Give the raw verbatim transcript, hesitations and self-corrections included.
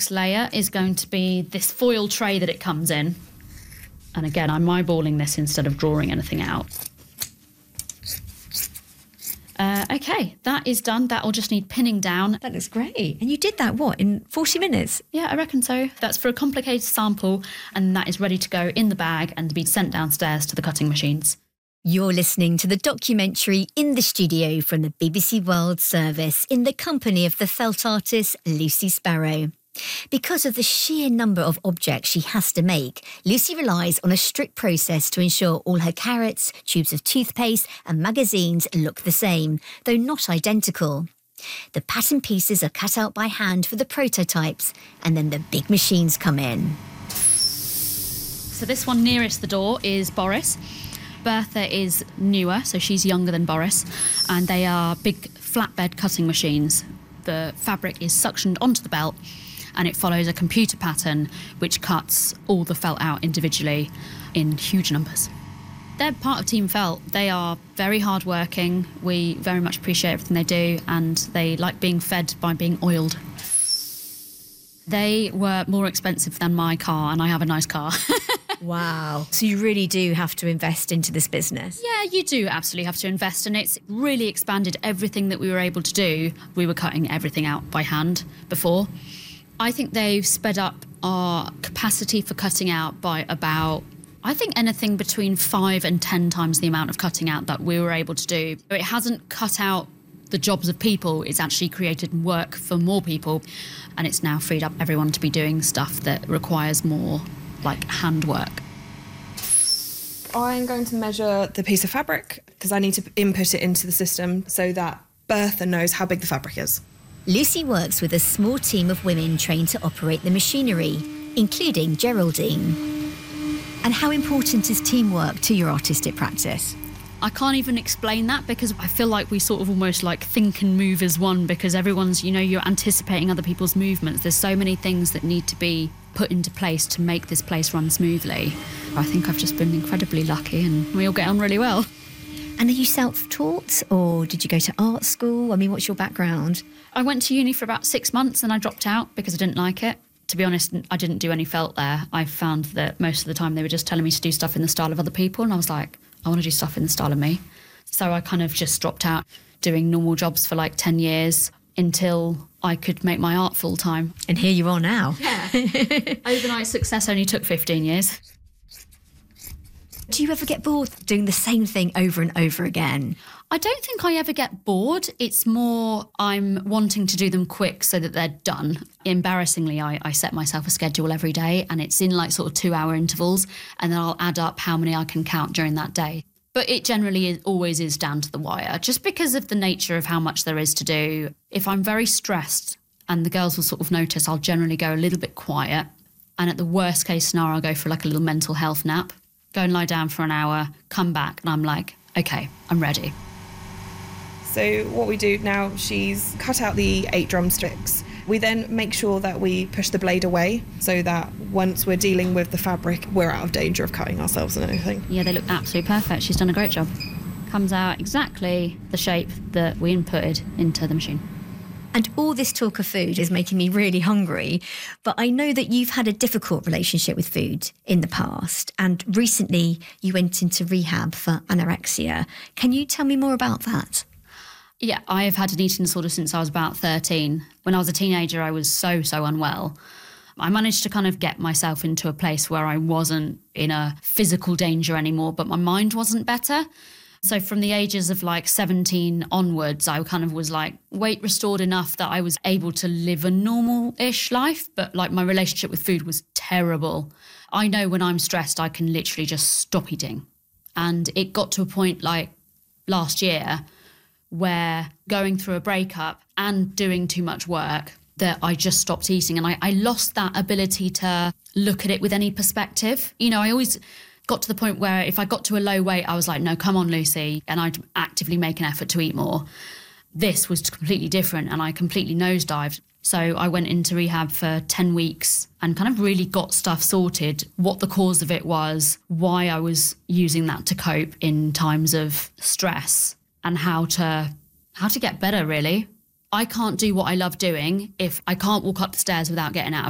next layer is going to be this foil tray that it comes in. And again, I'm eyeballing this instead of drawing anything out. Uh, okay, that is done. That'll just need pinning down. That looks great. And you did that, what, in forty minutes? Yeah, I reckon so. That's for a complicated sample, and that is ready to go in the bag and be sent downstairs to the cutting machines. You're listening to the documentary In the Studio from the B B C World Service in the company of the felt artist Lucy Sparrow. Because of the sheer number of objects she has to make, Lucy relies on a strict process to ensure all her carrots, tubes of toothpaste and magazines look the same, though not identical. The pattern pieces are cut out by hand for the prototypes, and then the big machines come in. So this one nearest the door is Boris. Bertha is newer, so she's younger than Boris, and they are big flatbed cutting machines. The fabric is suctioned onto the belt, and it follows a computer pattern which cuts all the felt out individually in huge numbers. They're part of Team Felt. They are very hardworking. We very much appreciate everything they do, and they like being fed by being oiled. They were more expensive than my car, and I have a nice car. Wow. So you really do have to invest into this business? Yeah, you do absolutely have to invest, and it's really expanded everything that we were able to do. We were cutting everything out by hand before. I think they've sped up our capacity for cutting out by about, I think, anything between five and ten times the amount of cutting out that we were able to do. It hasn't cut out the jobs of people, it's actually created work for more people, and it's now freed up everyone to be doing stuff that requires more, like, handwork. I'm going to measure the piece of fabric because I need to input it into the system so that Bertha knows how big the fabric is. Lucy works with a small team of women trained to operate the machinery, including Geraldine. And how important is teamwork to your artistic practice? I can't even explain that because I feel like we sort of almost like think and move as one because everyone's, you know, you're anticipating other people's movements. There's so many things that need to be put into place to make this place run smoothly. I think I've just been incredibly lucky and we all get on really well. And are you self-taught or did you go to art school? I mean, what's your background? I went to uni for about six months and I dropped out because I didn't like it. To be honest, I didn't do any felt there. I found that most of the time they were just telling me to do stuff in the style of other people and I was like, I want to do stuff in the style of me. So I kind of just dropped out doing normal jobs for like ten years until I could make my art full time. And here you are now. Yeah. Overnight success only took fifteen years. Do you ever get bored doing the same thing over and over again? I don't think I ever get bored. It's more I'm wanting to do them quick so that they're done. Embarrassingly, I, I set myself a schedule every day and it's in like sort of two hour intervals and then I'll add up how many I can count during that day. But it generally is, always is down to the wire, just because of the nature of how much there is to do. If I'm very stressed and the girls will sort of notice, I'll generally go a little bit quiet. And at the worst case scenario, I'll go for like a little mental health nap. Go and lie down for an hour, come back, and I'm like, OK, I'm ready. So what we do now, she's cut out the eight drumsticks. We then make sure that we push the blade away so that once we're dealing with the fabric, we're out of danger of cutting ourselves and anything. Yeah, they look absolutely perfect. She's done a great job. Comes out exactly the shape that we inputted into the machine. And all this talk of food is making me really hungry, but I know that you've had a difficult relationship with food in the past, and recently you went into rehab for anorexia. Can you tell me more about that? Yeah, I have had an eating disorder since I was about thirteen. When I was a teenager, I was so, so unwell. I managed to kind of get myself into a place where I wasn't in a physical danger anymore, but my mind wasn't better. So from the ages of like seventeen onwards, I kind of was like weight restored enough that I was able to live a normal-ish life, but like my relationship with food was terrible. I know when I'm stressed, I can literally just stop eating. And it got to a point like last year where going through a breakup and doing too much work that I just stopped eating. And I, I lost that ability to look at it with any perspective. You know, I always got to the point where if I got to a low weight, I was like, no, come on, Lucy. And I'd actively make an effort to eat more. This was completely different and I completely nosedived. So I went into rehab for ten weeks and kind of really got stuff sorted, what the cause of it was, why I was using that to cope in times of stress and how to how to get better, really. I can't do what I love doing if I can't walk up the stairs without getting out of